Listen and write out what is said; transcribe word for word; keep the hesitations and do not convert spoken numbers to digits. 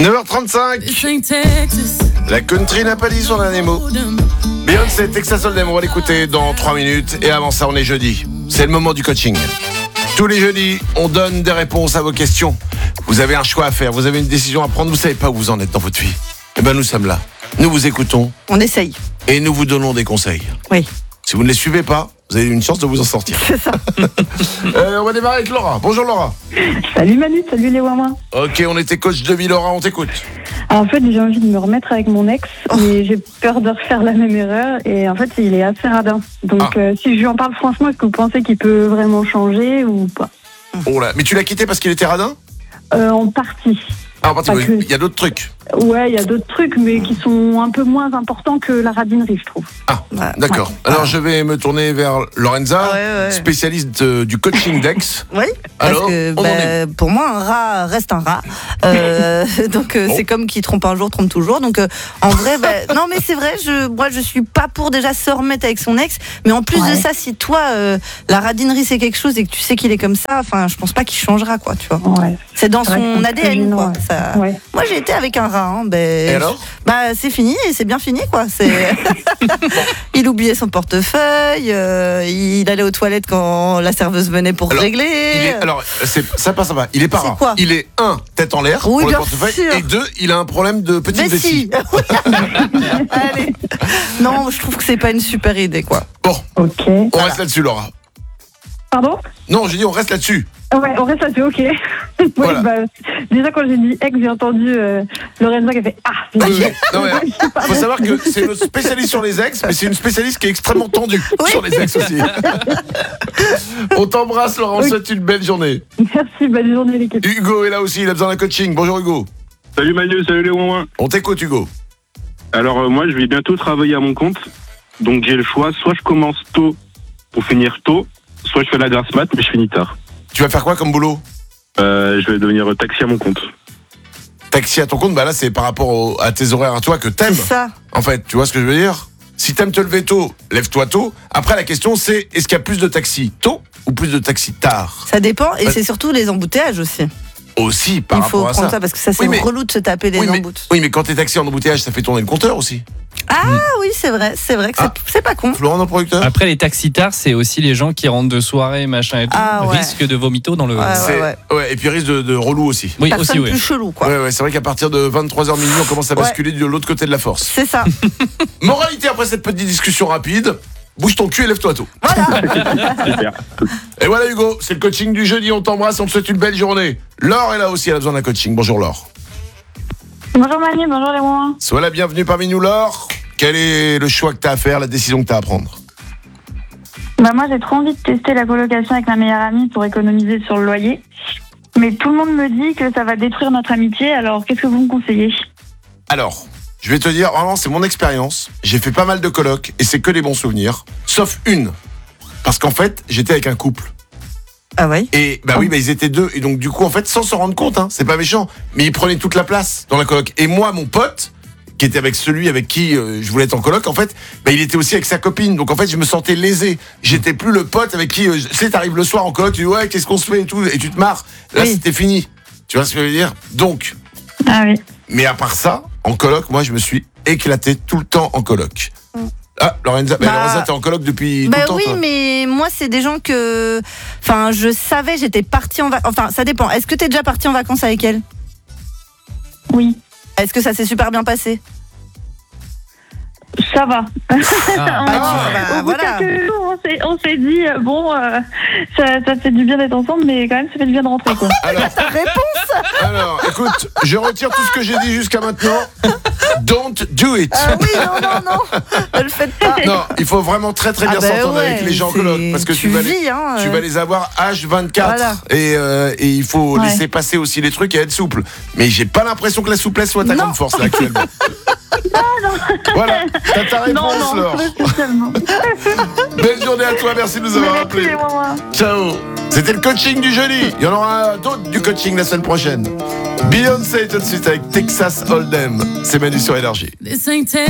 neuf heures trente-cinq. La country n'a pas dit son dernier mot. Beyoncé, Texas Hold'em, on va l'écouter dans trois minutes. Et avant ça, on est jeudi. C'est le moment du coaching. Tous les jeudis, on donne des réponses à vos questions. Vous avez un choix à faire, vous avez une décision à prendre, vous savez pas où vous en êtes dans votre vie. Eh ben nous sommes là. Nous vous écoutons. On essaye. Et nous vous donnons des conseils. Oui. Si vous ne les suivez pas, vous avez une chance de vous en sortir. C'est ça. euh, on va démarrer avec Laura. Bonjour Laura. Salut Manu, salut les Wawa. Ok, on était coach de vie, Laura, on t'écoute. Alors, en fait, j'ai envie de me remettre avec mon ex, mais j'ai peur de refaire la même erreur. Et en fait, il est assez radin. Donc, Ah. euh, si je lui en parle franchement, est-ce que vous pensez qu'il peut vraiment changer ou pas? Oh là, mais tu l'as quitté parce qu'il était radin? euh, En partie. Ah, en partie, Pas oui, que. il y a d'autres trucs. Ouais, il y a d'autres trucs, mais qui sont un peu moins importants que la radinerie, je trouve. Ah, Ouais. d'accord. Alors je vais me tourner vers Lorenza, Ouais, ouais. spécialiste euh, du coaching d'ex. Oui, parce Alors, que on en bah, pour moi, un rat reste un rat. Euh, donc euh, Bon. c'est comme qui trompe un jour, trompe toujours. Donc euh, en vrai, bah, non mais c'est vrai, je, moi je suis pas pour déjà se remettre avec son ex. Mais en plus Ouais. de ça, si toi, euh, la radinerie c'est quelque chose et que tu sais qu'il est comme ça, enfin, je pense pas qu'il changera quoi, tu vois. Ouais. C'est dans C'est vrai que son c'est A D très N gênant, quoi. ouais. Ça... Ouais. Moi j'ai été avec un rat. Hein, ben, Et alors? Bah c'est fini et c'est bien fini quoi. C'est... il oubliait son portefeuille, euh, il allait aux toilettes quand la serveuse venait pour Alors, régler. Il est, alors, c'est, ça passe, ça va. Il est pas C'est rare. quoi? Il est un, tête en l'air Oui, pour le bien portefeuille. sûr. Et deux, il a un problème de petite vessie. Vessie. Allez. Non, je trouve que c'est pas une super idée quoi. Bon, Ok. on reste là-dessus, Laura. Pardon? Non, j'ai dit on reste là-dessus. Ouais, on reste là-dessus, ok. Ouais, Voilà. bah, déjà, quand j'ai dit ex, j'ai entendu euh, Lorenza qui a fait Ah! Oui, oui. Non, mais, Je sais pas. faut savoir que c'est une spécialiste sur les ex, mais c'est une spécialiste qui est extrêmement tendue Oui. sur les ex aussi. On t'embrasse, Laura. On te Oui. souhaite une belle journée. Merci, bonne journée l'équipe. Hugo est là aussi. Il a besoin d'un coaching. Bonjour Hugo. Salut Manu, salut les ouin. On t'écoute, Hugo. Alors euh, moi je vais bientôt travailler à mon compte, donc j'ai le choix, soit je commence tôt pour finir tôt, soit je fais la grasse mat mais je finis tard. Tu vas faire quoi comme boulot? Euh, je vais devenir taxi à mon compte. Taxi à ton compte, bah là c'est par rapport au- à tes horaires à toi que t'aimes. C'est ça. En fait, tu vois ce que je veux dire? Si t'aimes te lever tôt, lève-toi tôt. Après la question c'est, est-ce qu'il y a plus de taxis tôt ou plus de taxis tard? Ça dépend et Ouais. c'est surtout les embouteillages aussi. Aussi par Il faut rapport à prendre ça. ça parce que ça c'est Oui, mais- relou de se taper des oui, mais, emboutes. oui, mais quand t'es taxi en embouteillage, ça fait tourner le compteur aussi. Ah oui, c'est vrai, c'est vrai que c'est, Ah. c'est pas con. Florent, dans le producteur? Après, les taxis-tard, c'est aussi les gens qui rentrent de soirée, machin et tout. Ah ouais. Risque de vomito dans le. Ouais, C'est- ouais. ouais, et puis risque de, de relou aussi. Oui, Personne aussi, oui. plus chelou quoi. Ouais, ouais, c'est vrai qu'à partir de vingt-trois heures minuit, on commence à Ouais. basculer de l'autre côté de la force. C'est ça. Moralité après cette petite discussion rapide, bouge ton cul et lève-toi tôt. Super. Et voilà Hugo, c'est le coaching du jeudi, on t'embrasse, on te souhaite une belle journée. Laure est là aussi, elle a besoin d'un coaching. Bonjour Laure. Bonjour Manu, bonjour les Wawa. Sois la bienvenue parmi nous Laure. Quel est le choix que tu as à faire, la décision que tu as à prendre? Bah moi j'ai trop envie de tester la colocation avec ma meilleure amie pour économiser sur le loyer. Mais tout le monde me dit que ça va détruire notre amitié, alors qu'est-ce que vous me conseillez? Alors, je vais te dire, vraiment c'est mon expérience. J'ai fait pas mal de colocs et c'est que des bons souvenirs. Sauf une. Parce qu'en fait, j'étais avec un couple. Ah ouais. Et bah oui, bah ils étaient deux. Et donc du coup, en fait, sans s'en rendre compte, hein, c'est pas méchant, mais ils prenaient toute la place dans la coloc. Et moi, mon pote, qui était avec celui avec qui euh, je voulais être en coloc, en fait, bah il était aussi avec sa copine. Donc en fait, je me sentais lésé. J'étais plus le pote avec qui, euh, tu sais, t'arrives le soir en coloc, tu dis ouais, qu'est-ce qu'on se fait et tout, et tu te marres. Là, Oui. c'était fini. Tu vois ce que je veux dire? Donc, Ah oui. mais à part ça, en coloc, moi, je me suis éclaté tout le temps en coloc. Ah, Lorenza, bah, Bah, Lorenza, t'es en coloc depuis tout Bah le temps, oui, toi. mais moi c'est des gens que, enfin, je savais, j'étais partie en vacances. Enfin, ça dépend. Est-ce que t'es déjà partie en vacances avec elle? Oui, Est-ce que ça s'est super bien passé? ça va. Ah, Ah, bah, Au bout de voilà. quelques jours, on s'est, on s'est dit, euh, bon, euh, ça, ça fait du bien d'être ensemble, mais quand même, ça fait du bien de rentrer, quoi. Alors, alors, écoute, je retire tout ce que j'ai dit jusqu'à maintenant. Don't do it. Ah oui, non, non, non, ne le faites pas. Non, il faut vraiment très très bien Ah bah s'entendre ouais, avec les gens en c'est- coloc parce que tu, tu vas les, vis, hein, tu euh. vas les avoir H vingt-quatre Voilà. et, euh, et il faut Ouais. laisser passer aussi les trucs et être souple. Mais j'ai pas l'impression que la souplesse soit ta Non. grande force là actuellement. Voilà, t'as ta réponse Non, non, Laure. pas spécialement. Belle journée à toi, merci de nous avoir Merci, appelés. les Wawa. Ciao. C'était le coaching du jeudi. Il y en aura d'autres du coaching la semaine prochaine. Beyoncé tout de suite avec Texas Hold'em. C'est Manu sur Énergie.